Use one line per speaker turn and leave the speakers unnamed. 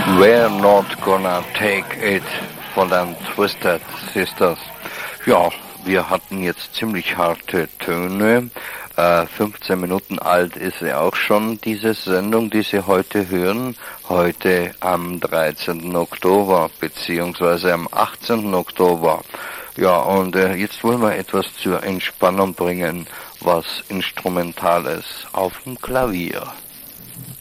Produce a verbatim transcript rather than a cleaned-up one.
We're not gonna take it von den Twisted Sisters. Ja, wir hatten jetzt ziemlich harte Töne. Äh, fünfzehn Minuten alt ist sie auch schon, diese Sendung, die Sie heute hören. Heute am dreizehnten Oktober, beziehungsweise am achtzehnten Oktober. Ja, und äh, jetzt wollen wir etwas zur Entspannung bringen, was Instrumentales auf dem Klavier.